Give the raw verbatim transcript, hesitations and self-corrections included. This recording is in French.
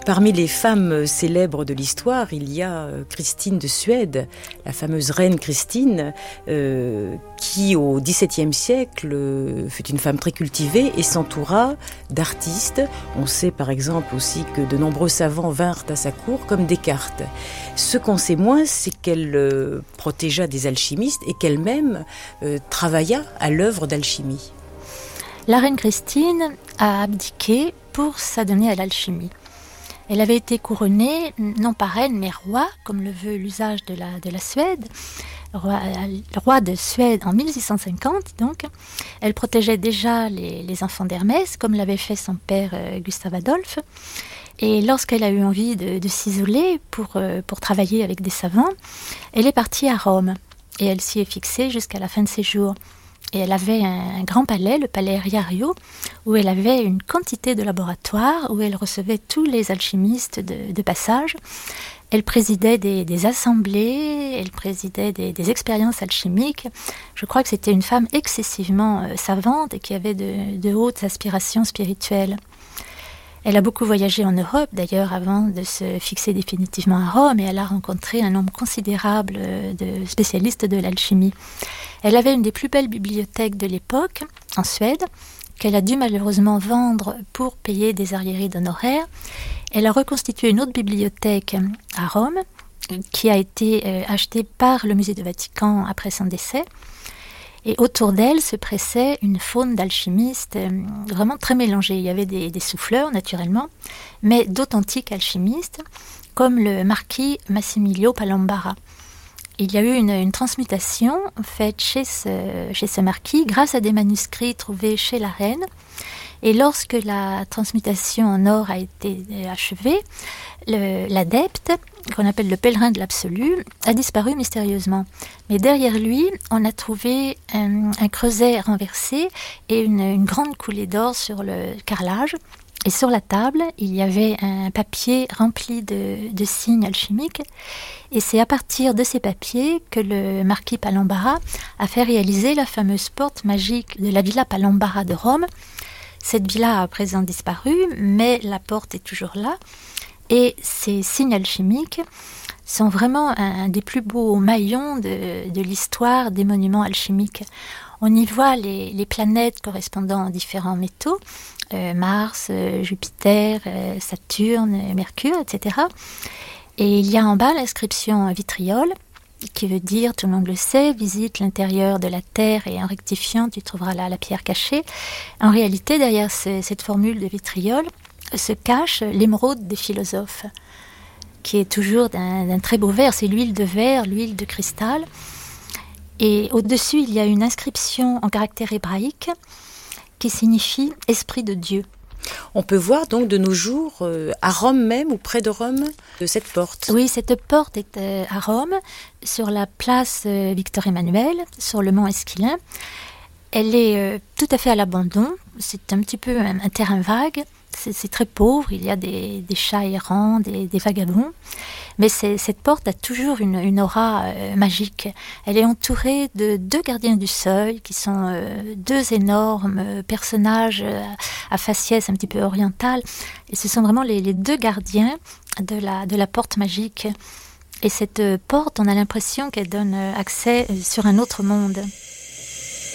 Parmi les femmes célèbres de l'histoire, il y a Christine de Suède, la fameuse reine Christine, euh, qui au dix-septième siècle euh, fut une femme très cultivée et s'entoura d'artistes. On sait par exemple aussi que de nombreux savants vinrent à sa cour, comme Descartes. Ce qu'on sait moins, c'est qu'elle euh, protégea des alchimistes et qu'elle-même euh, travailla à l'œuvre d'alchimie. La reine Christine a abdiqué pour s'adonner à l'alchimie. Elle avait été couronnée, non pas reine, mais roi, comme le veut l'usage de la, de la Suède, roi, roi de Suède en mille six cent cinquante, donc. Elle protégeait déjà les, les enfants d'Hermès, comme l'avait fait son père euh, Gustave Adolphe. Et lorsqu'elle a eu envie de, de s'isoler pour, euh, pour travailler avec des savants, elle est partie à Rome. Et elle s'y est fixée jusqu'à la fin de ses jours. Et elle avait un, un grand palais, le palais Riario, où elle avait une quantité de laboratoires, où elle recevait tous les alchimistes de, de passage. Elle présidait des, des assemblées, elle présidait des, des expériences alchimiques. Je crois que c'était une femme excessivement euh, savante et qui avait de, de hautes aspirations spirituelles. Elle a beaucoup voyagé en Europe, d'ailleurs, avant de se fixer définitivement à Rome, et elle a rencontré un nombre considérable de spécialistes de l'alchimie. Elle avait une des plus belles bibliothèques de l'époque, en Suède, qu'elle a dû malheureusement vendre pour payer des arriérés d'honoraires. Elle a reconstitué une autre bibliothèque à Rome, qui a été euh, achetée par le musée du Vatican après son décès. Et autour d'elle se pressait une faune d'alchimistes euh, vraiment très mélangée. Il y avait des, des souffleurs, naturellement, mais d'authentiques alchimistes, comme le marquis Massimilio Palombara. Il y a eu une, une transmutation faite chez ce, chez ce marquis grâce à des manuscrits trouvés chez la reine. Et lorsque la transmutation en or a été achevée, le, l'adepte, qu'on appelle le pèlerin de l'absolu, a disparu mystérieusement. Mais derrière lui, on a trouvé un, un creuset renversé et une, une grande coulée d'or sur le carrelage. Et sur la table, il y avait un papier rempli de, de signes alchimiques. Et c'est à partir de ces papiers que le marquis Palombara a fait réaliser la fameuse porte magique de la Villa Palombara de Rome. Cette villa a à présent disparu, mais la porte est toujours là. Et ces signes alchimiques sont vraiment un, un des plus beaux maillons de, de l'histoire des monuments alchimiques. On y voit les, les planètes correspondant aux différents métaux, euh, Mars, euh, Jupiter, euh, Saturne, euh, Mercure, et cetera. Et il y a en bas l'inscription vitriol, qui veut dire, tout le monde le sait, visite l'intérieur de la Terre et en rectifiant, tu trouveras là la pierre cachée. En réalité, derrière ce, cette formule de vitriol, se cache l'émeraude des philosophes, qui est toujours d'un, d'un très beau vert. C'est l'huile de verre, l'huile de cristal. Et au-dessus, il y a une inscription en caractère hébraïque qui signifie « Esprit de Dieu ». On peut voir donc de nos jours, euh, à Rome même ou près de Rome, de cette porte. Oui, cette porte est euh, à Rome, sur la place euh, Victor Emmanuel, sur le mont Esquilin. Elle est euh, tout à fait à l'abandon. C'est un petit peu un, un terrain vague. C'est, c'est très pauvre. Il y a des, des chats errants, des, des vagabonds. Mais c'est, cette porte a toujours une, une aura euh, magique. Elle est entourée de deux gardiens du seuil, qui sont euh, deux énormes euh, personnages euh, à faciès un petit peu orientales. Et ce sont vraiment les, les deux gardiens de la, de la porte magique. Et cette euh, porte, on a l'impression qu'elle donne euh, accès euh, sur un autre monde.